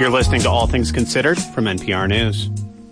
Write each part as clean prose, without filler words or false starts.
You're listening to All Things Considered from NPR News.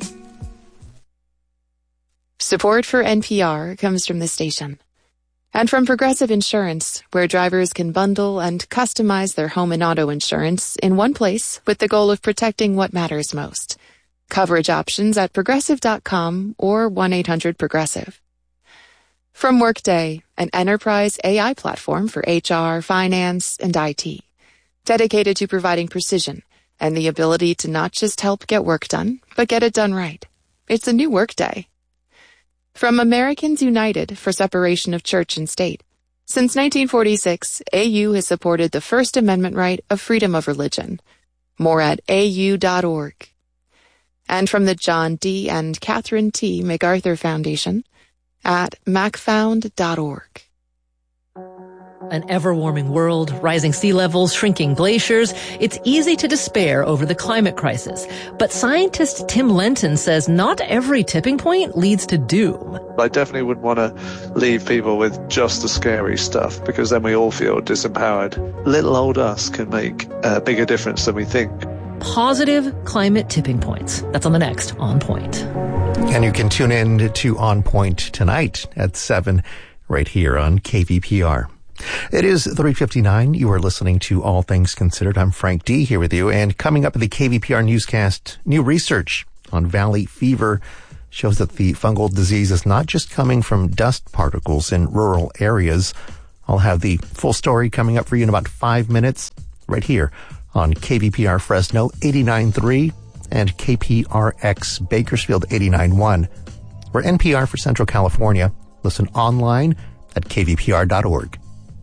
Support for NPR comes from the station. And from Progressive Insurance, where drivers can bundle and customize their home and auto insurance in one place with the goal of protecting what matters most. Coverage options at Progressive.com or 1-800-PROGRESSIVE. From Workday, an enterprise AI platform for HR, finance, and IT. Dedicated to providing precision and the ability to not just help get work done, but get it done right. It's a new Workday. From Americans United for Separation of Church and State. Since 1946, AU has supported the First Amendment right of freedom of religion. More at au.org. And from the John D. and Catherine T. MacArthur Foundation at macfound.org. An ever-warming world, rising sea levels, shrinking glaciers. It's easy to despair over the climate crisis. But scientist Tim Lenton says not every tipping point leads to doom. I definitely wouldn't want to leave people with just the scary stuff, because then we all feel disempowered. Little old us can make a bigger difference than we think. Positive climate tipping points. That's on the next On Point. And you can tune in to On Point tonight at 7 right here on KVPR. It is 3:59. You are listening to All Things Considered. I'm Frank D. here with you. And coming up in the KVPR newscast, new research on valley fever shows that the fungal disease is not just coming from dust particles in rural areas. I'll have the full story coming up for you in about 5 minutes right here on KVPR Fresno 89.3 and KPRX Bakersfield 89.1. We're NPR for Central California. Listen online at kvpr.org.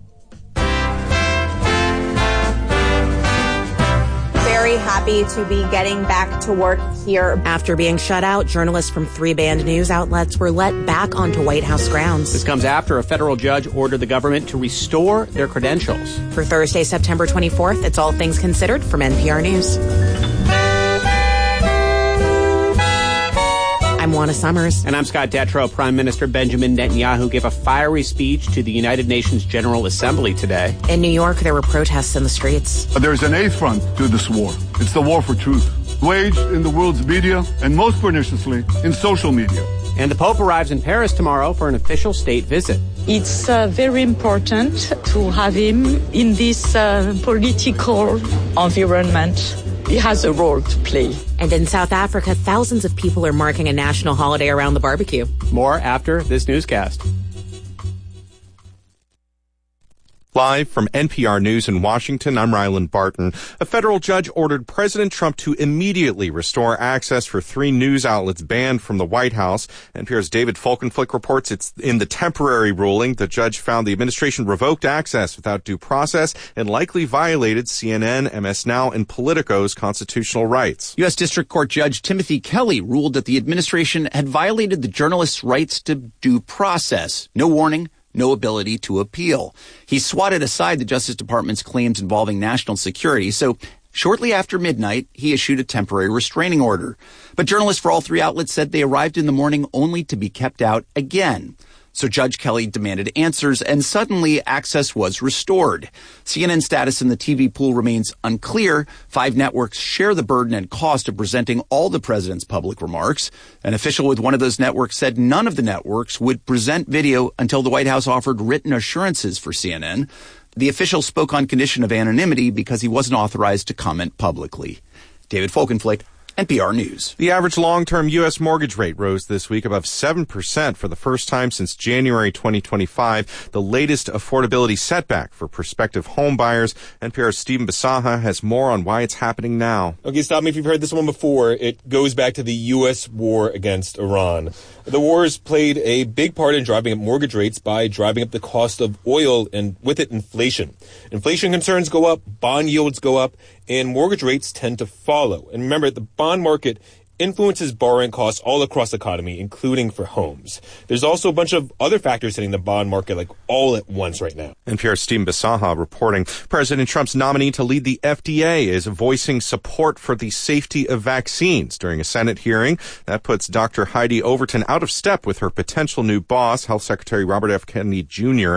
Very happy to be getting back to work here. After being shut out, journalists from 3 banned news outlets were let back onto White House grounds. This comes after a federal judge ordered the government to restore their credentials. For Thursday, September 24th, it's All Things Considered from NPR News. I'm Juana Summers. And I'm Scott Detrow. Prime Minister Benjamin Netanyahu gave a fiery speech to the United Nations General Assembly today. In New York, there were protests in the streets. There's an eighth front to this war. It's the war for truth, waged in the world's media and most perniciously in social media. And the Pope arrives in Paris tomorrow for an official state visit. It's very important to have him in this political environment. He has a role to play. And in South Africa, thousands of people are marking a national holiday around the barbecue. More after this newscast. Live from NPR News in Washington, I'm Ryland Barton. A federal judge ordered President Trump to immediately restore access for 3 news outlets banned from the White House. NPR's David Folkenflik reports it's in the temporary ruling. The judge found the administration revoked access without due process and likely violated CNN, MS Now, and Politico's constitutional rights. U.S. District Court Judge Timothy Kelly ruled that the administration had violated the journalists' rights to due process. No warning, no ability to appeal. He swatted aside the Justice Department's claims involving national security, so shortly after midnight, he issued a temporary restraining order. But journalists for all 3 outlets said they arrived in the morning only to be kept out again. So Judge Kelly demanded answers, and suddenly access was restored. CNN's status in the TV pool remains unclear. 5 networks share the burden and cost of presenting all the president's public remarks. An official with one of those networks said none of the networks would present video until the White House offered written assurances for CNN. The official spoke on condition of anonymity because he wasn't authorized to comment publicly. David Folkenflik, NPR News. The average long-term U.S. mortgage rate rose this week above 7% for the first time since January 2025, the latest affordability setback for prospective home buyers. NPR's Stephen Basaha has more on why it's happening now. Okay, stop me if you've heard this one before. It goes back to the U.S. war against Iran. The war has played a big part in driving up mortgage rates by driving up the cost of oil and with it inflation. Inflation concerns go up, bond yields go up, and mortgage rates tend to follow. And remember, the bond market influences borrowing costs all across the economy, including for homes. There's also a bunch of other factors hitting the bond market like all at once right now. NPR's Stephen Basaha reporting. President Trump's nominee to lead the FDA is voicing support for the safety of vaccines during a Senate hearing. That puts Dr. Heidi Overton out of step with her potential new boss, Health Secretary Robert F. Kennedy Jr.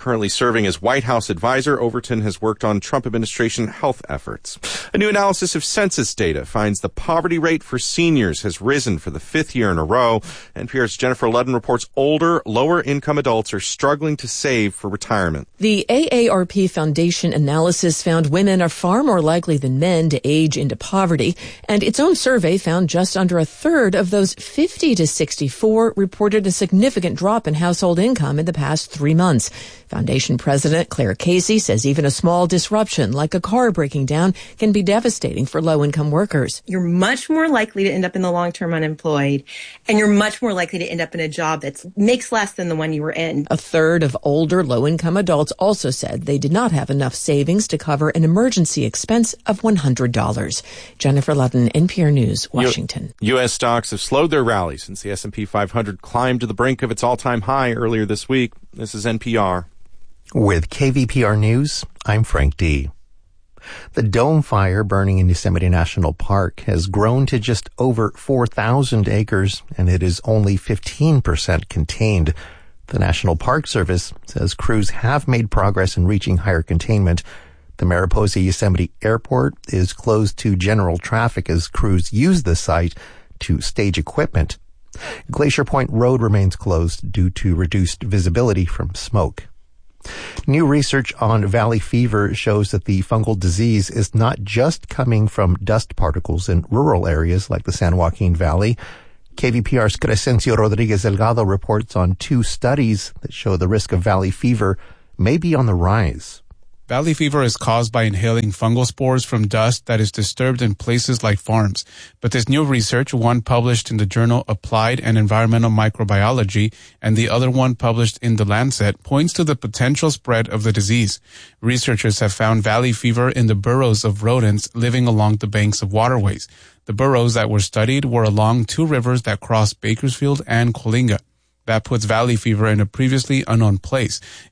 Currently serving as White House advisor, Overton has worked on Trump administration health efforts. A new analysis of census data finds the poverty rate for seniors has risen for the 5th year in a row. NPR's Jennifer Ludden reports older, lower-income adults are struggling to save for retirement. The AARP Foundation analysis found women are far more likely than men to age into poverty, and its own survey found just under a third of those 50 to 64 reported a significant drop in household income in the past 3 months. Foundation President Claire Casey says even a small disruption, like a car breaking down, can be devastating for low-income workers. You're much more likely to end up in the long-term unemployed, and you're much more likely to end up in a job that makes less than the one you were in. A third of older low-income adults also said they did not have enough savings to cover an emergency expense of $100. Jennifer Ludden, NPR News, Washington. U.S. stocks have slowed their rally since the S&P 500 climbed to the brink of its all-time high earlier this week. This is NPR. With KVPR News, I'm Frank D. The Dome Fire burning in Yosemite National Park has grown to just over 4,000 acres, and it is only 15% contained. The National Park Service says crews have made progress in reaching higher containment. The Mariposa Yosemite Airport is closed to general traffic as crews use the site to stage equipment. Glacier Point Road remains closed due to reduced visibility from smoke. New research on valley fever shows that the fungal disease is not just coming from dust particles in rural areas like the San Joaquin Valley. KVPR's Crescencio Rodriguez Delgado reports on 2 studies that show the risk of valley fever may be on the rise. Valley fever is caused by inhaling fungal spores from dust that is disturbed in places like farms. But this new research, one published in the journal Applied and Environmental Microbiology and the other one published in The Lancet, points to the potential spread of the disease. Researchers have found valley fever in the burrows of rodents living along the banks of waterways. The burrows that were studied were along 2 rivers that cross Bakersfield and Coalinga. That puts valley fever in a previously unknown place.